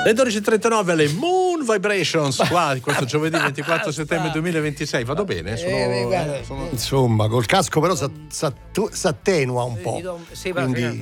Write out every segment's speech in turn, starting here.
Le 12.39 le Moon Vibrations qua questo giovedì 24 settembre 2026. Vado bene? Sono... Insomma, col casco però s'attenua un po'. Sì, quindi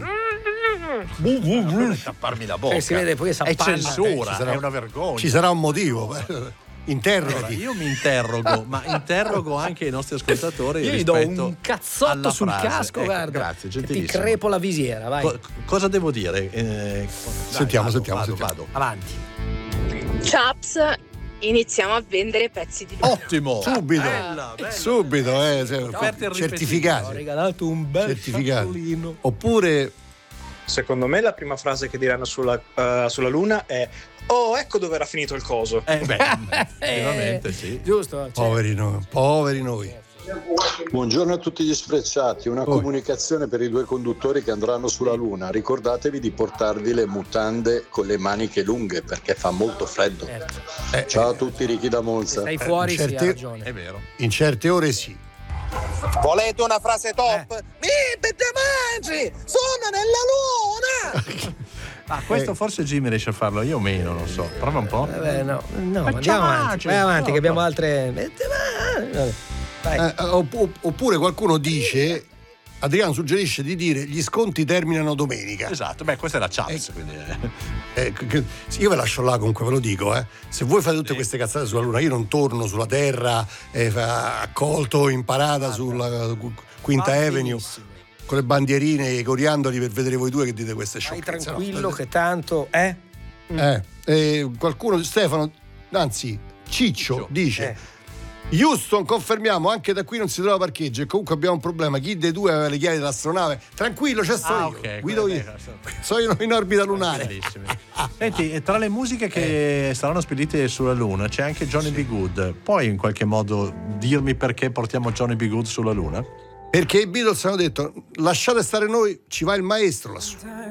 tapparmi la bocca. si vede poi che è censura, è una vergogna. Ci sarà un motivo. Interrogati. Allora, io mi interrogo, ma interrogo anche i nostri ascoltatori. Io gli do un cazzotto sul casco, ecco, guarda. Grazie, Ti gentilissimo. crepo la visiera, vai. Cosa devo dire? Sentiamo. Vado. Avanti. Chaps, iniziamo a vendere pezzi di luce. Ottimo. Subito. Bella. Subito, Offerte Ho certificati. regalato un bel Certificati. sciapolino. Oppure Secondo me la prima frase che diranno sulla Luna è: oh, ecco dove era finito il coso. Effettivamente sì. Giusto? poveri noi. Buongiorno a tutti gli sfrecciati, una comunicazione per i 2 conduttori che andranno sulla Luna: ricordatevi di portarvi le mutande con le maniche lunghe perché fa molto freddo. Ciao a tutti, Ricky da Monza. Stai fuori, sì, ha ragione. È vero. In certe ore sì. Volete una frase top? Mi mangi! Sono nella luna! Questo forse Jimmy riesce a farlo, io meno, non so. Prova un po'. No, andiamo avanti. Vai avanti, che abbiamo altre. Vai. Oppure qualcuno dice, Adriano suggerisce di dire gli sconti terminano domenica. Esatto, questa è la Chaps, quindi Io ve lascio là, comunque ve lo dico, se voi fate tutte queste cazzate sulla Luna, io non torno sulla Terra accolto in parata sulla Quinta Avenue con le bandierine e i coriandoli per vedere voi due che dite queste sciocchezze. Vai tranquillo che tanto qualcuno, Stefano, anzi Ciccio dice Houston, confermiamo, anche da qui non si trova parcheggio e comunque abbiamo un problema. Chi dei due aveva le chiavi dell'astronave? Tranquillo, c'è sto io. Okay, guido io. Sono in orbita lunare. Senti, tra le musiche che saranno spedite sulla Luna c'è anche Johnny B. Good. Puoi in qualche modo dirmi perché portiamo Johnny B. Good sulla Luna? Perché i Beatles hanno detto lasciate stare noi, ci va il maestro lassù.